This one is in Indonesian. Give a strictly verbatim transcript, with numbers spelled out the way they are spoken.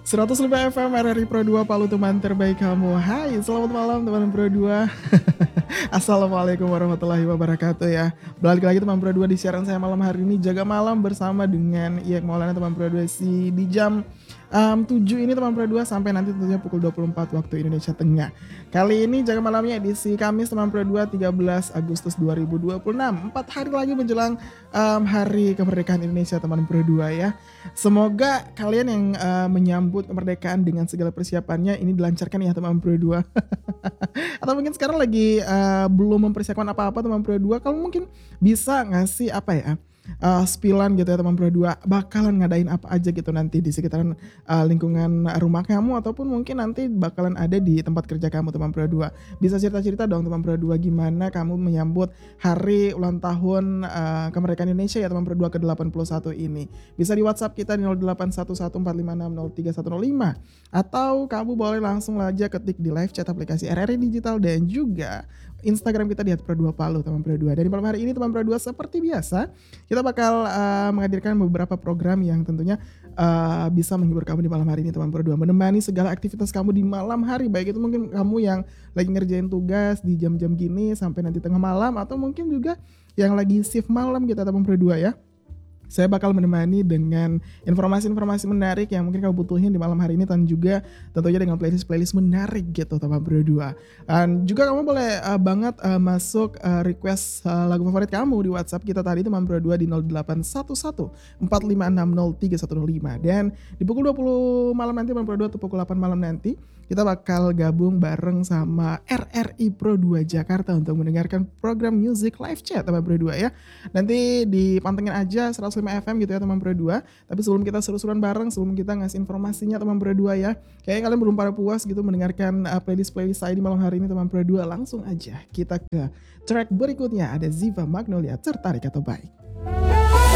seratus lima F M R R I Pro dua Palu, teman terbaik kamu. Hai, selamat malam teman Pro dua. Assalamualaikum warahmatullahi wabarakatuh ya. Balik lagi teman Pro dua di siaran saya malam hari ini, jaga malam bersama dengan Iyak Maulana teman Pro dua si di jam um, tujuh ini teman Pro dua sampai nanti tentunya pukul dua puluh empat waktu Indonesia Tengah. Kali ini jaga malamnya edisi Kamis teman Pro dua tiga belas Agustus dua ribu dua puluh enam. empat hari lagi menjelang um, hari kemerdekaan Indonesia teman Pro dua ya. Semoga kalian yang uh, menyambut kemerdekaan dengan segala persiapannya ini dilancarkan ya teman Pro dua. Atau mungkin sekarang lagi uh, belum mempersiapkan apa-apa teman Pro dua, kalau mungkin bisa ngasih apa ya, uh, spillan gitu ya teman Pro dua, bakalan ngadain apa aja gitu nanti di sekitaran uh, lingkungan rumah kamu, ataupun mungkin nanti bakalan ada di tempat kerja kamu teman Pro dua. Bisa cerita-cerita dong teman Pro dua, gimana kamu menyambut hari ulang tahun uh, kemerdekaan Indonesia ya teman Pro dua ke delapan puluh satu ini. Bisa di WhatsApp kita di nol delapan satu satu empat lima enam nol tiga satu nol lima, atau kamu boleh langsung aja ketik di live chat aplikasi R R I Digital dan juga Instagram kita di at pro dua palu teman Pro dua. Dan di malam hari ini teman Pro dua seperti biasa kita bakal uh, menghadirkan beberapa program yang tentunya uh, bisa menghibur kamu di malam hari ini teman Pro dua, menemani segala aktivitas kamu di malam hari, baik itu mungkin kamu yang lagi ngerjain tugas di jam-jam gini sampai nanti tengah malam, atau mungkin juga yang lagi shift malam kita teman Pro dua ya. Saya bakal menemani dengan informasi-informasi menarik yang mungkin kamu butuhin di malam hari ini, dan juga tentunya dengan playlist-playlist menarik gitu teman Pro dua. Dan juga kamu boleh uh, banget uh, masuk uh, request uh, lagu favorit kamu di WhatsApp kita tadi teman Pro dua di nol delapan satu satu empat lima enam nol tiga satu nol lima. Dan di pukul dua puluh malam nanti teman Pro dua atau pukul delapan malam nanti kita bakal gabung bareng sama R R I Pro dua Jakarta untuk mendengarkan program Music Live Chat teman Pro dua ya. Nanti dipantengin aja seratus lima F M gitu ya teman Pro dua. Tapi sebelum kita seru-seruan bareng, sebelum kita ngasih informasinya teman Pro dua ya, kayaknya kalian belum pada puas gitu mendengarkan uh, playlist-playlist saya di malam hari ini teman Pro dua. Langsung aja kita ke track berikutnya, ada Ziva Magnolia, Tertarik atau Baik.